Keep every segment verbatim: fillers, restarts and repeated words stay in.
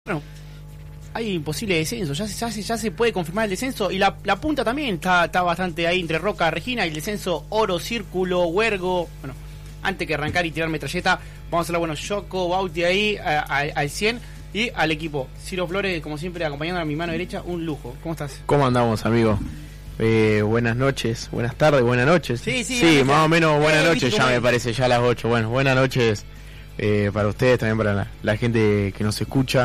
Bueno, hay posible descenso, ya se, ya se, ya se puede confirmar el descenso y la, la punta también está, está bastante ahí entre Roca, Regina y el descenso Oro, Círculo, Huergo. Bueno, antes que arrancar y tirar metralleta, vamos a hablar, bueno, Yoko, Bauti ahí a, a, al cien y al equipo. Ciro Flores, como siempre, acompañando a mi mano derecha, un lujo. ¿Cómo estás? ¿Cómo andamos, amigo? Eh, buenas noches, buenas tardes, buenas noches. Sí, sí, sí más o menos buenas eh, noches ya me es? parece, ya a las ocho. Bueno, buenas noches eh, para ustedes, también para la, la gente que nos escucha.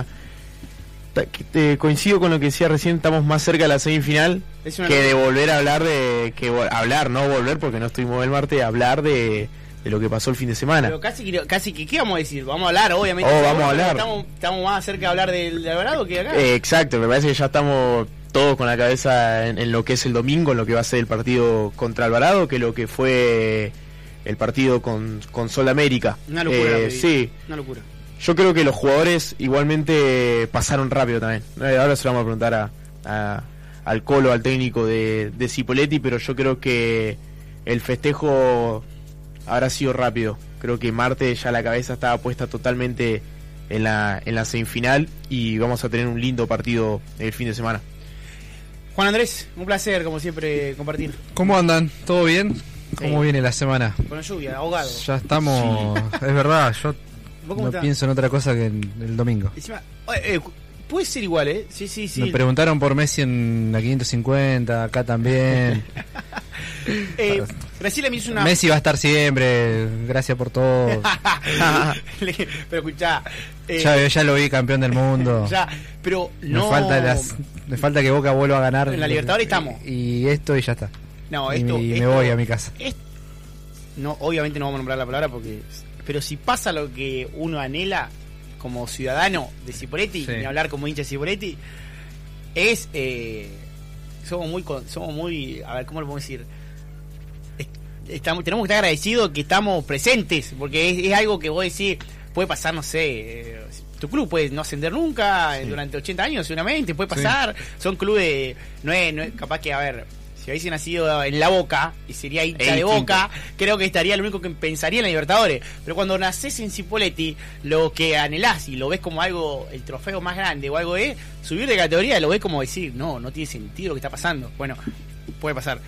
Te coincido con lo que decía recién, estamos más cerca de la semifinal que locura. de volver a hablar de que hablar, no volver porque no estuvimos el martes, hablar de, de lo que pasó el fin de semana. Pero casi casi que ¿qué vamos a decir? Vamos a hablar, obviamente. Oh, vamos a hablar. Estamos, estamos más cerca de hablar del de Alvarado que acá. Eh, exacto, me parece que ya estamos todos con la cabeza en, en lo que es el domingo, en lo que va a ser el partido contra Alvarado, que lo que fue el partido con, con Sol América. Una locura. Eh, sí. Una locura. Yo creo que los jugadores igualmente pasaron rápido también. Ahora se lo vamos a preguntar a, a, al Colo, al técnico de, de Cipolletti, pero yo creo que el festejo habrá sido rápido. Creo que Marte ya la cabeza estaba puesta totalmente en la, en la semifinal y vamos a tener un lindo partido el fin de semana. Juan Andrés, un placer como siempre compartir. ¿Cómo andan? ¿Todo bien? ¿Cómo sí. viene la semana? Con la lluvia, ahogado. Ya estamos, sí. Es verdad, yo no estás? pienso en otra cosa que en el domingo. Encima, eh, puede ser igual, ¿eh? Sí, sí, sí. Me preguntaron por Messi en la quinientos cincuenta, acá también. eh, Graciela me hizo una... Messi va a estar siempre, gracias por todo. Pero escuchá... Eh, ya, ya lo vi campeón del mundo. Ya, pero no... Me falta, las, me falta que Boca vuelva a ganar. En la Libertadores estamos. Y, y esto y ya está. No, esto... Y, y esto, me voy a mi casa. Esto, no, obviamente no vamos a nombrar la palabra porque... Pero si pasa lo que uno anhela como ciudadano de Cipolletti, sí. Ni hablar como hincha de Cipolletti, es... Eh, somos muy... Somos muy... A ver, ¿cómo lo podemos decir? Estamos, tenemos que estar agradecidos que estamos presentes, porque es, es algo que vos decís, puede pasar, no sé, eh, tu club puede no ascender nunca sí. durante ochenta años seguramente, puede pasar, sí. Son clubes, no es, no es capaz que, a ver, si hubiese nacido en La Boca y sería hincha de Boca, creo que estaría lo único que pensaría en la Libertadores, pero cuando nacés en Cipolletti, lo que anhelás y lo ves como algo, el trofeo más grande o algo es, subir de categoría lo ves como decir, no, no tiene sentido lo que está pasando, bueno, puede pasar.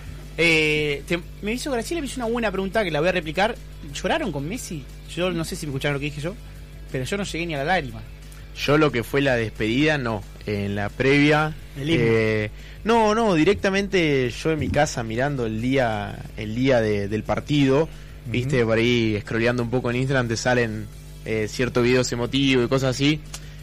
Eh, te, me hizo Graciela, me hizo una buena pregunta que la voy a replicar. ¿Lloraron con Messi? Yo no sé si me escucharon lo que dije yo, pero yo no llegué ni a la lágrima. Yo lo que fue la despedida, no. En la previa... Eh, no, no, directamente yo en mi casa mirando el día el día de, del partido, uh-huh. Viste, por ahí scrolleando un poco en Instagram te salen eh, ciertos videos emotivos y cosas así.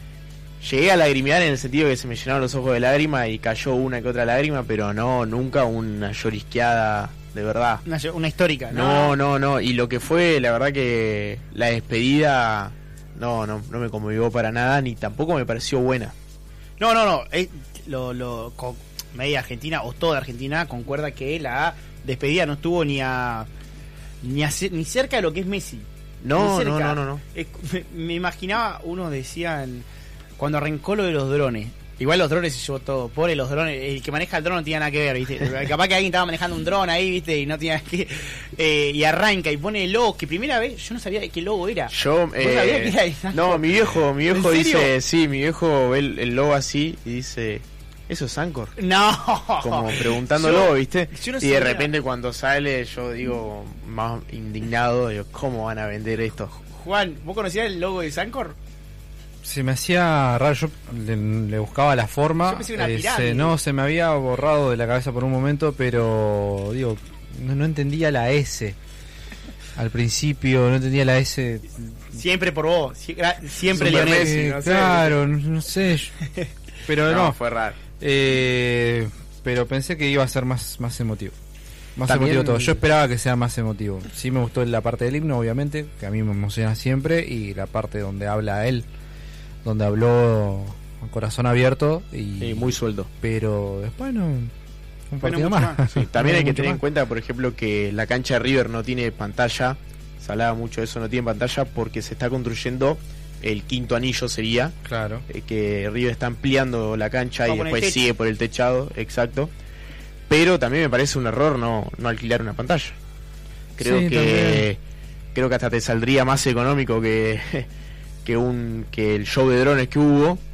Llegué a lagrimear en el sentido que se me llenaron los ojos de lágrima y cayó una que otra lágrima, pero no, nunca una llorisqueada de verdad. Una, una histórica, ¿no? No, no, no. Y lo que fue, la verdad que la despedida, no, no, no me conmovió para nada, ni tampoco me pareció buena. No, no, no. Eh, lo, lo, con media Argentina o toda Argentina concuerda que la despedida no estuvo ni a ni, a, ni cerca de lo que es Messi. No, no, no, no, no. Eh, me, me imaginaba, unos decían... Cuando arrancó lo de los drones, igual los drones se llevó todo, pobre los drones, el que maneja el dron no tenía nada que ver, ¿viste? Capaz que alguien estaba manejando un dron ahí, ¿viste? Y no tenía que... Eh, y arranca y pone el logo, que primera vez yo no sabía de qué logo era. Yo, eh, sabía que era no, mi viejo, mi viejo dice, sí, mi viejo ve el, el logo así y dice, ¿eso es Anchor? No. Como preguntándolo, yo, ¿viste? Yo no y de repente cuando sale, yo digo, más indignado, digo, ¿cómo van a vender esto? Juan, ¿vos conocías el logo de Anchor? Se me hacía raro, yo le, le buscaba la forma. Yo pensé una eh, pirámide. se, no, se me había borrado de la cabeza por un momento, pero digo, no, no entendía la S. Al principio no entendía la S. Siempre por vos, siempre Super Lionel. Messi, no sé. Claro, no, no sé. Pero no, no, fue raro. Eh, pero pensé que iba a ser más, más emotivo. Más También... emotivo todo. Yo esperaba que sea más emotivo. Sí me gustó la parte del himno, obviamente, que a mí me emociona siempre, y la parte donde habla él. Donde habló con corazón abierto y sí, muy sueldo. Pero después no, un partido bueno, más. más. Sí, también no, hay que tener más. en cuenta, por ejemplo, que la cancha de River no tiene pantalla. Se hablaba mucho de eso, no tiene pantalla porque se está construyendo el quinto anillo, sería. Claro. Eh, que River está ampliando la cancha Va y después sigue por el techado, exacto. Pero también me parece un error no, no alquilar una pantalla. Creo sí, que también. creo que hasta te saldría más económico que que un que el show de drones que hubo